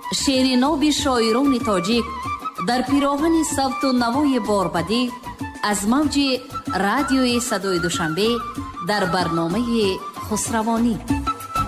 شعر ناب شاعران تاجیک در پیراهن صوت و نوای باربدی از موج رادیوی صدای دوشنبه در برنامه خسروانی.